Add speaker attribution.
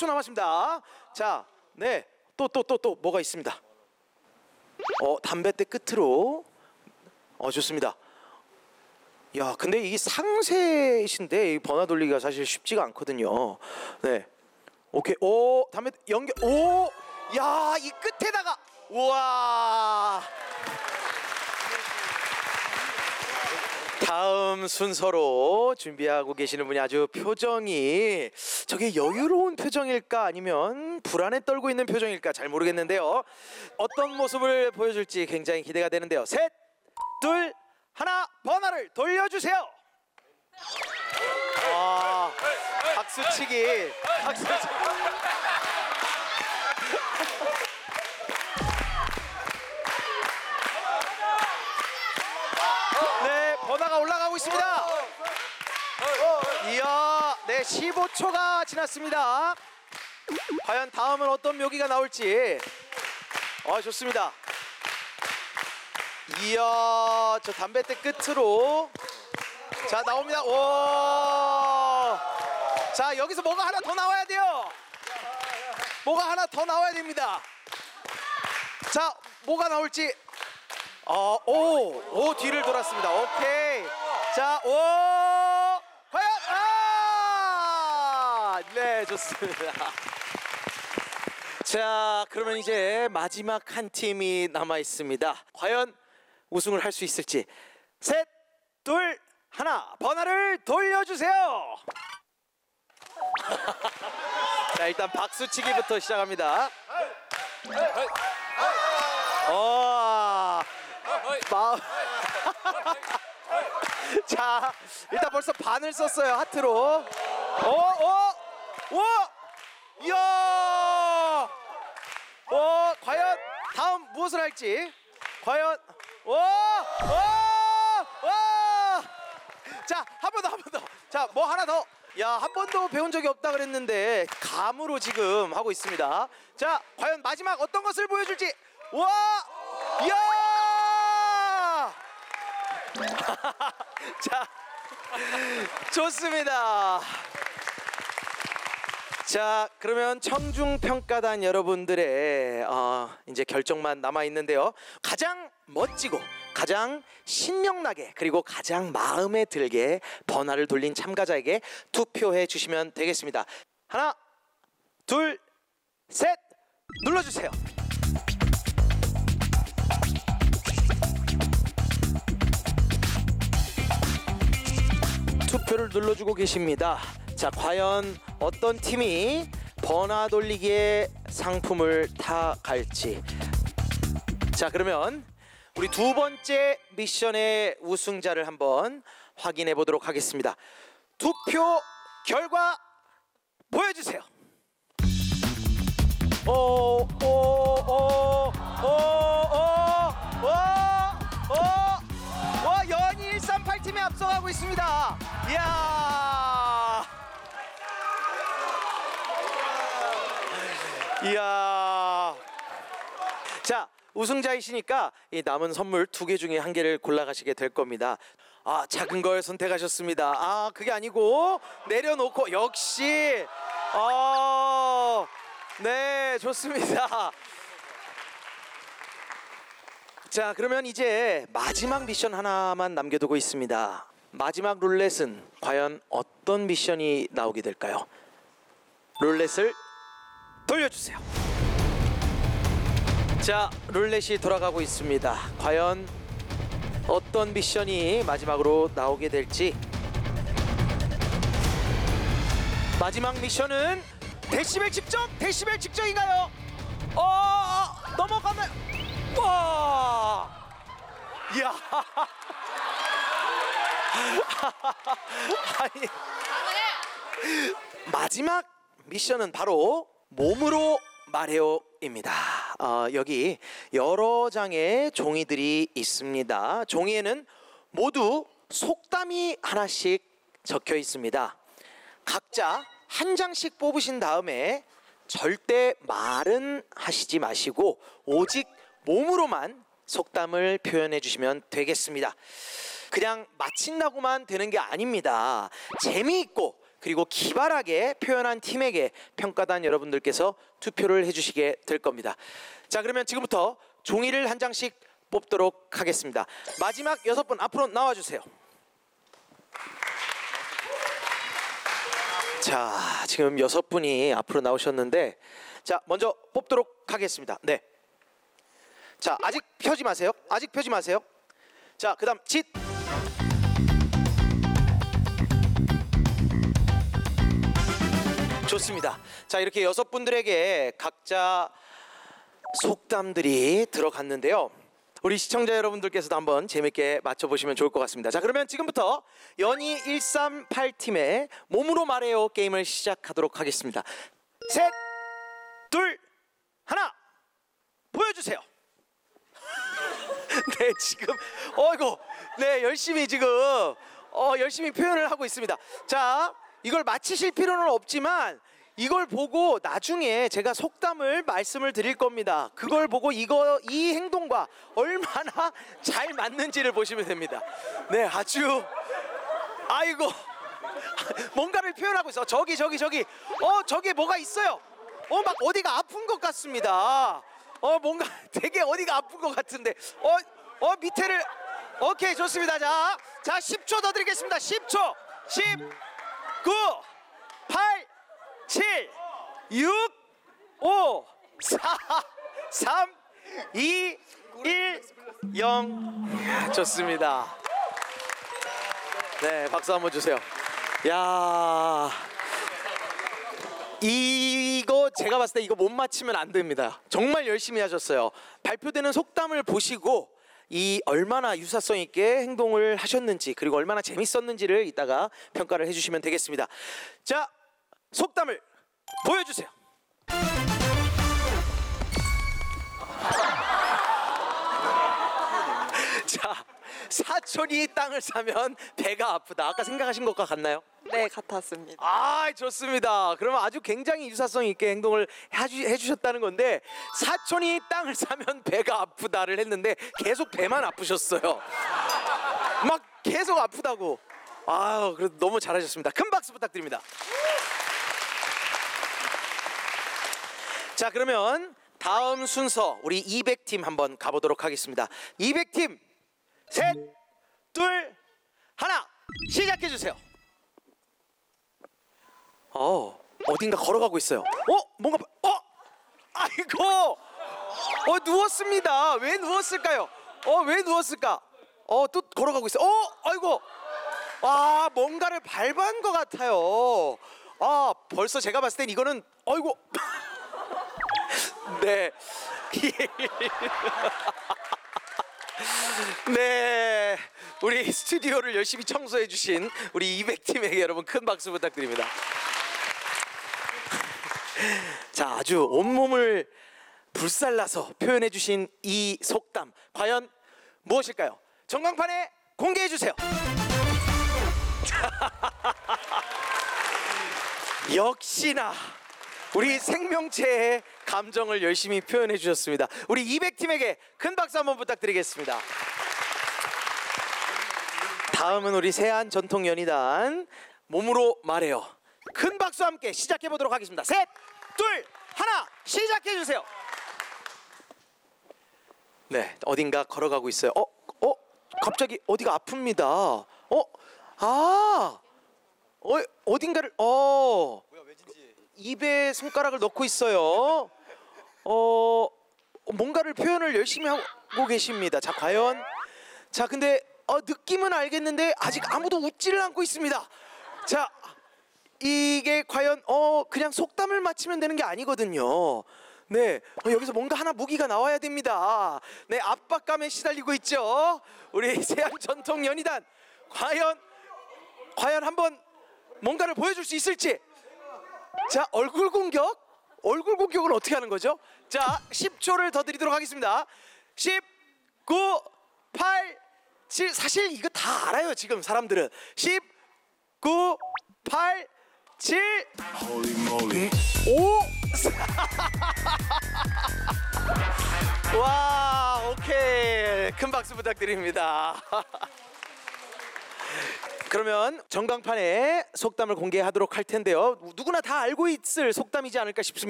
Speaker 1: 15초 남았습니다. 자, 네, 또 뭐가 있습니다. 담뱃대 끝으로. 좋습니다. 야, 근데 이게 상세이신데 이 번화 돌리기가 사실 쉽지가 않거든요. 네, 오케이. 담배 연결. 야, 이 끝에다가. 우와. 다음 순서로 준비하고 계시는 분이 아주 표정이 저게 여유로운 표정일까 아니면 불안에 떨고 있는 표정일까 잘 모르겠는데요. 어떤 모습을 보여줄지 굉장히 기대가 되는데요. 셋, 둘, 하나, 번화를 돌려주세요. 박수치기. 네, 번화가 올라가고 있습니다. 이야, 네, 15초가 지났습니다. 과연 다음은 어떤 묘기가 나올지. 좋습니다. 이야, 저 담뱃대 끝으로. 자, 나옵니다. 오. 자, 여기서 뭐가 하나 더 나와야 돼요. 뭐가 하나 더 나와야 됩니다. 자, 뭐가 나올지. 뒤를 돌았습니다. 오케이. 자, 과연. 네, 좋습니다. 자, 그러면 이제 마지막 한 팀이 남아 있습니다. 과연 우승을 할 수 있을지. 셋, 둘, 하나, 번화를 돌려주세요. 자, 일단 박수치기부터 시작합니다. 자, 일단 벌써 반을 썼어요. 하트로. 이야. 과연 다음 무엇을 할지. 과연. 자, 한 번 더. 자, 뭐 하나 더. 야, 한 번도 배운 적이 없다 그랬는데 감으로 지금 하고 있습니다. 자, 과연 마지막 어떤 것을 보여줄지. 이야. 자, 좋습니다. 자, 그러면 청중평가단 여러분들의 이제 결정만 남아 있는데요. 가장 멋지고 가장 신명나게 그리고 가장 마음에 들게 번화를 돌린 참가자에게 투표해 주시면 되겠습니다. 하나, 둘, 셋, 눌러주세요. 투표를 눌러주고 계십니다. 자, 과연 어떤 팀이 번화 돌리기의 상품을 타갈지. 자, 그러면 우리 두 번째 미션의 우승자를 한번 확인해 보도록 하겠습니다. 투표 결과 보여주세요. 연희 138팀이 앞서가고 있습니다. 이야. 자, 우승자이시니까 이 남은 선물 2개 중에 1개를 골라가시게 될 겁니다. 작은 걸 선택하셨습니다. 그게 아니고 내려놓고. 역시. 네, 좋습니다. 자, 그러면 이제 마지막 미션 하나만 남겨두고 있습니다. 마지막 룰렛은 과연 어떤 미션이 나오게 될까요? 룰렛을 돌려주세요. 자, 룰렛이 돌아가고 있습니다. 과연 어떤 미션이 마지막으로 나오게 될지. 마지막 미션은 데시벨 측정! 데시벨 측정인가요? 넘어가면. 와! 이야. 아니, 마지막 미션은 바로 몸으로 말해요입니다. 여기 여러 장의 종이들이 있습니다. 종이에는 모두 속담이 하나씩 적혀 있습니다. 각자 한 장씩 뽑으신 다음에 절대 말은 하시지 마시고 오직 몸으로만 속담을 표현해 주시면 되겠습니다. 그냥 마친다고만 되는 게 아닙니다. 재미있고 그리고 기발하게 표현한 팀에게 평가단 여러분들께서 투표를 해주시게 될 겁니다. 자, 그러면 지금부터 종이를 한 장씩 뽑도록 하겠습니다. 마지막 6분 앞으로 나와주세요. 자, 지금 6분이 앞으로 나오셨는데, 자, 먼저 뽑도록 하겠습니다. 네. 자, 아직 펴지 마세요. 아직 펴지 마세요. 자, 그다음 짓. 좋습니다. 자, 이렇게 6분들에게 각자 속담들이 들어갔는데요. 우리 시청자 여러분들께서도 한번 재밌게 맞춰보시면 좋을 것 같습니다. 자, 그러면 지금부터 연희 138팀의 몸으로 말해요 게임을 시작하도록 하겠습니다. 셋, 둘, 하나, 보여주세요. 네, 지금 이거 네, 열심히 지금 열심히 표현을 하고 있습니다. 자, 이걸 맞히실 필요는 없지만 이걸 보고 나중에 제가 속담을 말씀을 드릴 겁니다. 그걸 보고 이 행동과 얼마나 잘 맞는지를 보시면 됩니다. 네, 아주 아이고 뭔가를 표현하고 있어. 저기 저기 뭐가 있어요. 막 어디가 아픈 것 같습니다. 뭔가 되게 어디가 아픈 것 같은데 밑에를 오케이, 좋습니다. 자 10초 더 드리겠습니다. 10초. 10 9 8 7 6 5 4 3 2 1 0. 좋습니다. 네, 박수 한번 주세요. 야, 이거 제가 봤을 때 이거 못 맞히면 안 됩니다. 정말 열심히 하셨어요. 발표되는 속담을 보시고 이 얼마나 유사성 있게 행동을 하셨는지, 그리고 얼마나 재밌었는지를 이따가 평가를 해주시면 되겠습니다. 자, 속담을 보여주세요. 자, 사촌이 땅을 사면 배가 아프다. 아까 생각하신 것과 같나요?
Speaker 2: 네, 같았습니다.
Speaker 1: 아, 좋습니다. 그러면 아주 굉장히 유사성 있게 행동을 해주셨다는 건데, 사촌이 땅을 사면 배가 아프다를 했는데 계속 배만 아프셨어요. 막 계속 아프다고. 아유, 그래도 너무 잘하셨습니다. 큰 박수 부탁드립니다. 자, 그러면 다음 순서 우리 200팀 한번 가보도록 하겠습니다. 200팀 셋, 둘, 하나, 시작해 주세요. 어딘가 걸어가고 있어요. 뭔가 아이고, 누웠습니다. 왜 누웠을까요? 왜 누웠을까? 또 걸어가고 있어요. 아이고, 뭔가를 밟은 것 같아요. 벌써 제가 봤을 땐 이거는 아이고. 네. 네, 우리 스튜디오를 열심히 청소해 주신 우리 200팀에게 여러분 큰 박수 부탁드립니다. 자, 아주 온몸을 불살라서 표현해 주신 이 속담, 과연 무엇일까요? 전광판에 공개해 주세요. 역시나 우리 생명체의 감정을 열심히 표현해 주셨습니다. 우리 200팀에게 큰 박수 한번 부탁드리겠습니다. 다음은 우리 세안전통연희단 몸으로 말해요. 큰 박수 함께 시작해 보도록 하겠습니다. 셋, 둘, 하나, 시작해 주세요. 네, 어딘가 걸어가고 있어요. 갑자기 어디가 아픕니다. 어딘가를 입에 손가락을 넣고 있어요. 뭔가를 표현을 열심히 하고 계십니다. 자, 과연, 자, 근데 느낌은 알겠는데 아직 아무도 웃지를 않고 있습니다. 자, 이게 과연 그냥 속담을 맞히면 되는 게 아니거든요. 네, 여기서 뭔가 하나 무기가 나와야 됩니다. 네, 압박감에 시달리고 있죠. 우리 세안전통연희단 과연 한번 뭔가를 보여줄 수 있을지. 자, 얼굴 공격은 어떻게 하는 거죠? 자, 10초를 더 드리도록 하겠습니다. 10, 9, 8, 7. 사실 이거 다 알아요, 지금 사람들은. 10, 9, 8, 7, 5. 와, 오케이. 큰 박수 부탁드립니다. 그러면 전광판에 속담을 공개하도록 할 텐데요. 누구나 다 알고 있을 속담이지 않을까 싶습니다.